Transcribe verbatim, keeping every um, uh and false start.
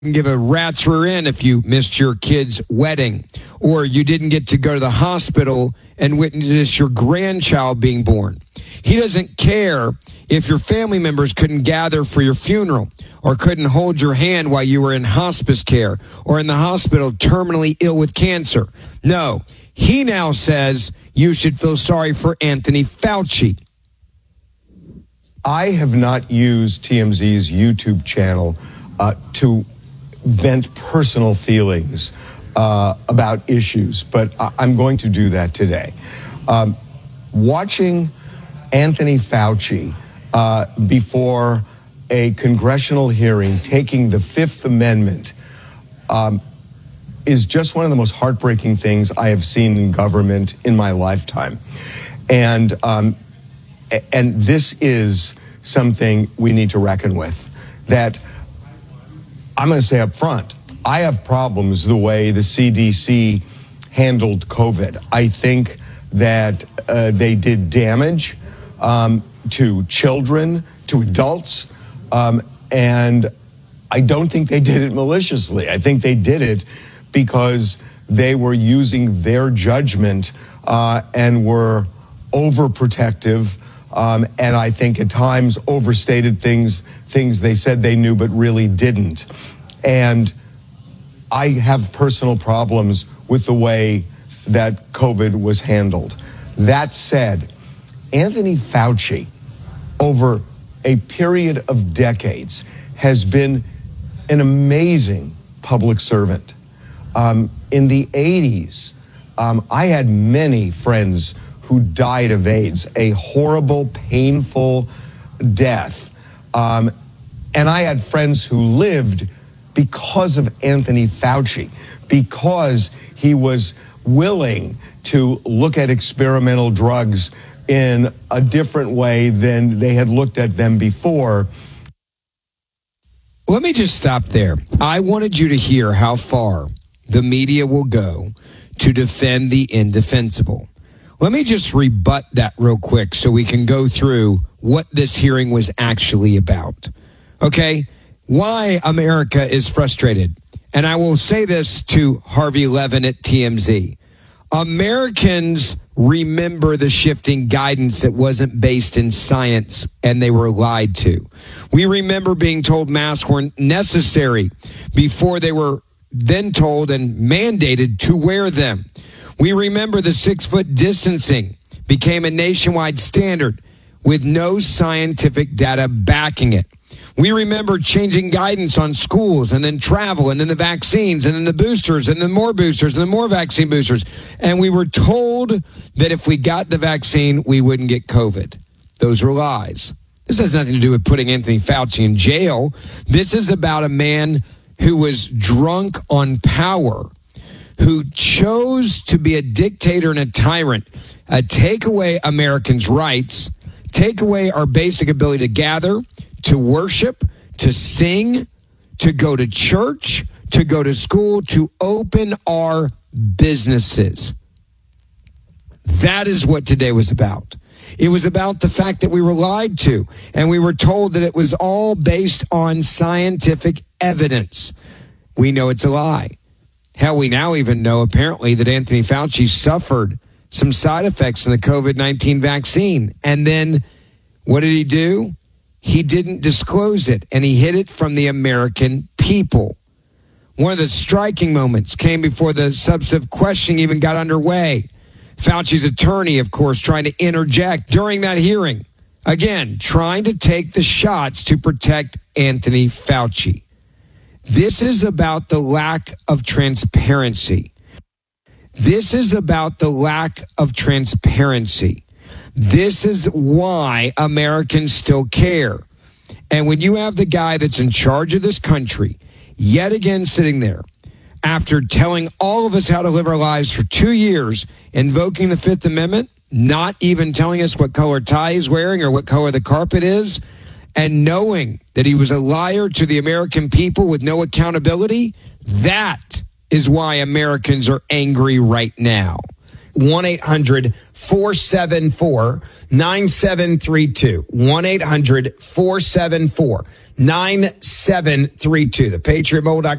give a rat's rear end if you missed your kid's wedding, or you didn't get to go to the hospital and witness your grandchild being born. He doesn't care if your family members couldn't gather for your funeral or couldn't hold your hand while you were in hospice care or in the hospital terminally ill with cancer. No, he now says you should feel sorry for Anthony Fauci. I have not used T M Z's YouTube channel uh, to vent personal feelings uh, about issues, but I- I'm going to do that today. Um, watching Anthony Fauci uh, before a congressional hearing taking the Fifth Amendment um, is just one of the most heartbreaking things I have seen in government in my lifetime. And um, and this is something we need to reckon with. That I'm going to say up front, I have problems the way the C D C handled COVID. I think that uh, they did damage um, to children, to adults, um, and I don't think they did it maliciously. I think they did it because they were using their judgment uh, and were overprotective, um, and I think at times overstated things, things they said they knew but really didn't. And I have personal problems with the way that COVID was handled. That said, Anthony Fauci, over a period of decades, has been an amazing public servant. Um, in the eighties, um, I had many friends who died of AIDS, a horrible, painful death. Um, and I had friends who lived because of Anthony Fauci, because he was willing to look at experimental drugs in a different way than they had looked at them before. Let me just stop there. I wanted you to hear how far the media will go to defend the indefensible. Let me just rebut that real quick so we can go through what this hearing was actually about. Okay? Why America is frustrated. And I will say this to Harvey Levin at T M Z. Americans remember the shifting guidance that wasn't based in science and they were lied to. We remember being told masks weren't necessary before they were then told and mandated to wear them. We remember the six-foot distancing became a nationwide standard with no scientific data backing it. We remember changing guidance on schools and then travel and then the vaccines and then the boosters and then more boosters and then more vaccine boosters. And we were told that if we got the vaccine, we wouldn't get COVID. Those were lies. This has nothing to do with putting Anthony Fauci in jail. This is about a man who was drunk on power, who chose to be a dictator and a tyrant, uh, take away Americans' rights, take away our basic ability to gather, to worship, to sing, to go to church, to go to school, to open our businesses. That is what today was about. It was about the fact that we were lied to, and we were told that it was all based on scientific evidence. We know it's a lie. Hell, we now even know, apparently, that Anthony Fauci suffered some side effects from the COVID nineteen vaccine. And then what did he do? He didn't disclose it, and he hid it from the American people. One of the striking moments came before the substantive questioning even got underway. Fauci's attorney, of course, trying to interject during that hearing. Again, trying to take the shots to protect Anthony Fauci. This is about the lack of transparency. This is about the lack of transparency. This is why Americans still care. And when you have the guy that's in charge of this country, yet again sitting there, after telling all of us how to live our lives for two years, invoking the Fifth Amendment, not even telling us what color tie he's wearing or what color the carpet is, and knowing that he was a liar to the American people with no accountability, that is why Americans are angry right now. one eight hundred four seven four nine seven three two. one eight hundred four seven four nine seven three two. The Patriot Mobile dot com.